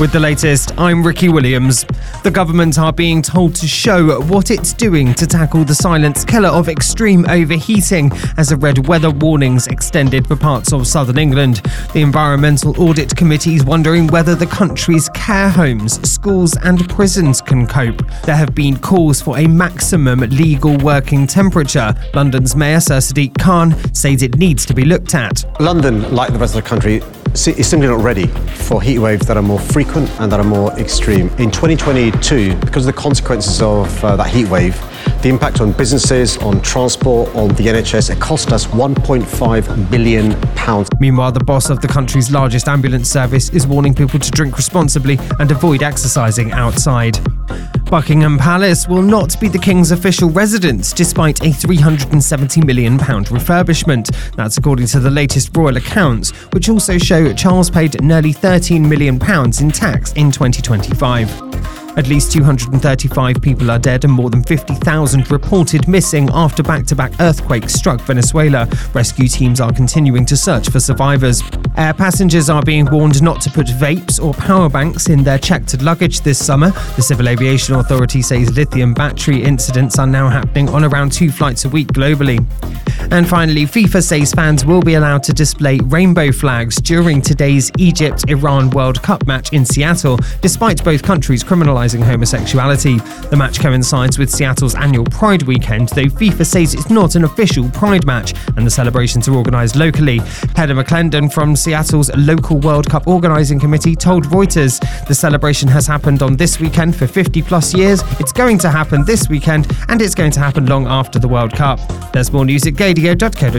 With the latest, I'm Ricky Williams. The government are being told to show what it's doing to tackle the silent killer of extreme overheating as the red weather warnings extended for parts of southern England. The Environmental Audit Committee is wondering whether the country's care homes, schools and prisons can cope. There have been calls for a maximum legal working temperature. London's Mayor Sir Sadiq Khan says it needs to be looked at. London, like the rest of the country, is simply not ready for heat waves that are more frequent and that are more extreme. In 2022, because of the consequences of that heat wave, the impact on businesses, on transport, on the NHS, it cost us £1.5 billion. Meanwhile, the boss of the country's largest ambulance service is warning people to drink responsibly and avoid exercising outside. Buckingham Palace will not be the King's official residence despite a £370 million refurbishment. That's according to the latest royal accounts, which also show Charles paid nearly £13 million in tax in 2025. At least 235 people are dead and more than 50,000 reported missing after back-to-back earthquakes struck Venezuela. Rescue teams are continuing to search for survivors. Air passengers are being warned not to put vapes or power banks in their checked luggage this summer. The Civil Aviation Authority says lithium battery incidents are now happening on around 2 flights a week globally. And finally, FIFA says fans will be allowed to display rainbow flags during today's Egypt-Iran World Cup match in Seattle, despite both countries criminalising homosexuality. The match coincides with Seattle's annual Pride weekend, though FIFA says it's not an official Pride match, and the celebrations are organised locally. Heather McClendon from Seattle's local World Cup organising committee told Reuters the celebration has happened on this weekend for 50 plus years, it's going to happen this weekend, and it's going to happen long after the World Cup. There's more news at gadio.co.uk.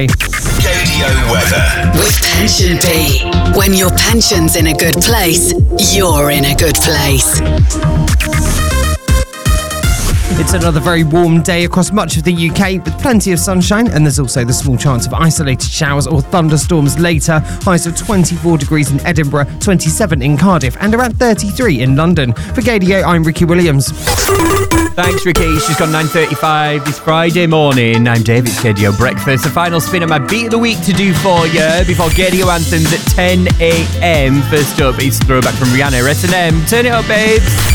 Gadio weather. With Pension P. When your pension's in a good place, you're in a good place. It's another very warm day across much of the UK with plenty of sunshine, and there's also the small chance of isolated showers or thunderstorms later. Highs of 24 degrees in Edinburgh, 27 in Cardiff and around 33 in London. For Gadio, I'm Ricky Williams. Thanks, Ricky. It's just gone 9:35 this Friday morning. I'm David. Gadio Breakfast. The final spin of my beat of the week to do for you before Gadio Anthems at 10 a.m. First up is Throwback from Rihanna, S&M. Turn it up, babes.